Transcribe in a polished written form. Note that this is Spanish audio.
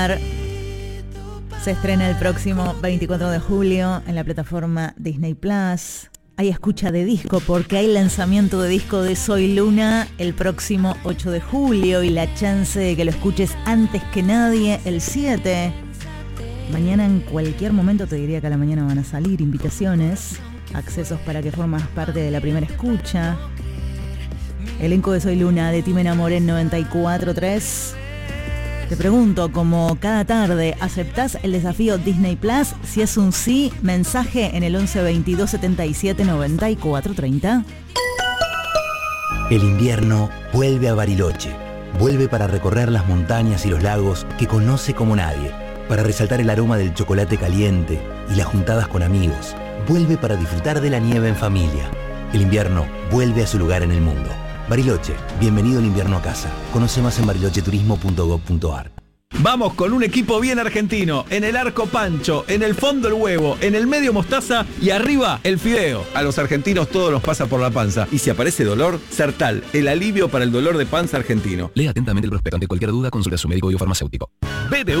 Se estrena el próximo 24 de julio en la plataforma Disney Plus. Hay escucha de disco porque hay lanzamiento de disco de Soy Luna el próximo 8 de julio y la chance de que lo escuches antes que nadie el 7. Mañana en cualquier momento, te diría que a la mañana van a salir invitaciones, accesos para que formas parte de la primera escucha. Elenco de Soy Luna, de ti me enamoré en 94.3. Te pregunto, como cada tarde, ¿aceptás el desafío Disney Plus? Si es un sí, mensaje en el 11 22 77 94 30. El invierno vuelve a Bariloche. Vuelve para recorrer las montañas y los lagos que conoce como nadie. Para resaltar el aroma del chocolate caliente y las juntadas con amigos. Vuelve para disfrutar de la nieve en familia. El invierno vuelve a su lugar en el mundo. Bariloche, bienvenido el invierno a casa. Conoce más en barilocheturismo.gov.ar. Vamos con un equipo bien argentino. En el arco Pancho, en el fondo el huevo, en el medio mostaza y arriba el fideo. A los argentinos todo nos pasa por la panza. Y si aparece dolor, Sertal, el alivio para el dolor de panza argentino. Lea atentamente el prospecto. Ante cualquier duda, consulte a su médico o farmacéutico. BBV